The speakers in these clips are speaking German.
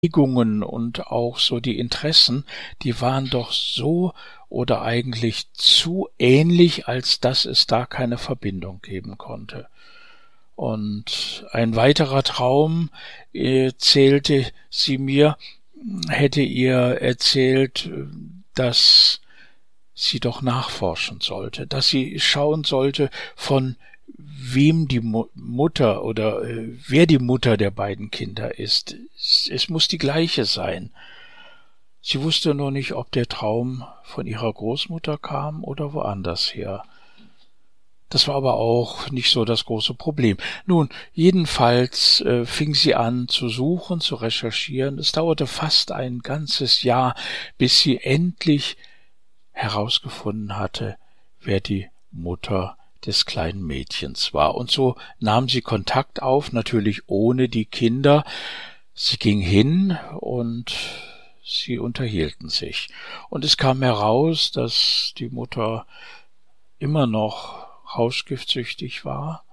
Bewegungen und auch so die Interessen, die waren doch so oder eigentlich zu ähnlich, als dass es da keine Verbindung geben konnte. Und ein weiterer Traum, erzählte sie mir, hätte ihr erzählt, dass sie doch nachforschen sollte, dass sie schauen sollte, von wem die Mutter oder wer die Mutter der beiden Kinder ist. Es muss die gleiche sein. Sie wusste nur nicht, ob der Traum von ihrer Großmutter kam oder woanders her. Das war aber auch nicht so das große Problem. Nun, jedenfalls fing sie an zu suchen, zu recherchieren. Es dauerte fast ein ganzes Jahr, bis sie endlich herausgefunden hatte, wer die Mutter des kleinen Mädchens war. Und so nahm sie Kontakt auf, natürlich ohne die Kinder. Sie ging hin und sie unterhielten sich. Und es kam heraus, dass die Mutter immer noch rauschgiftsüchtig war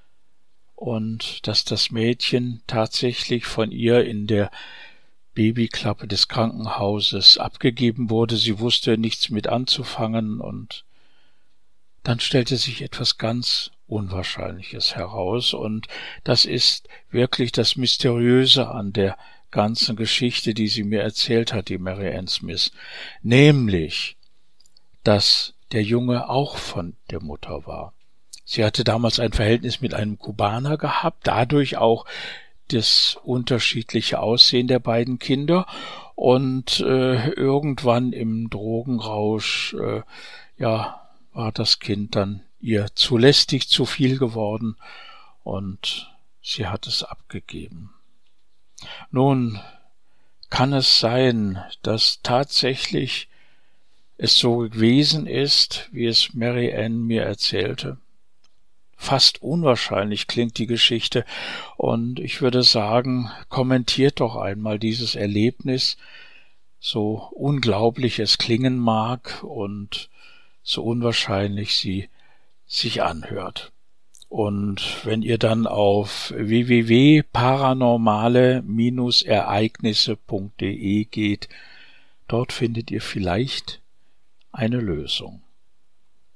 und dass das Mädchen tatsächlich von ihr in der Babyklappe des Krankenhauses abgegeben wurde. Sie wusste nichts mit anzufangen und dann stellte sich etwas ganz Unwahrscheinliches heraus und das ist wirklich das Mysteriöse an der ganzen Geschichte, die sie mir erzählt hat, die Mary Ann Smith, nämlich, dass der Junge auch von der Mutter war. Sie hatte damals ein Verhältnis mit einem Kubaner gehabt, dadurch auch das unterschiedliche Aussehen der beiden Kinder und irgendwann im Drogenrausch war das Kind dann ihr zu lästig, zu viel geworden und sie hat es abgegeben. Nun kann es sein, dass tatsächlich es so gewesen ist, wie es Mary Ann mir erzählte. Fast unwahrscheinlich klingt die Geschichte und ich würde sagen, kommentiert doch einmal dieses Erlebnis, so unglaublich es klingen mag und so unwahrscheinlich sie sich anhört. Und wenn ihr dann auf www.paranormale-ereignisse.de geht, dort findet ihr vielleicht eine Lösung.